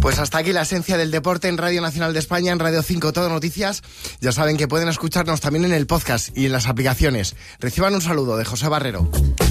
Pues hasta aquí la esencia del deporte en Radio Nacional de España, en Radio 5 Todo Noticias. Ya saben que pueden escucharnos también en el podcast y en las aplicaciones. Reciban un saludo de José Barrero.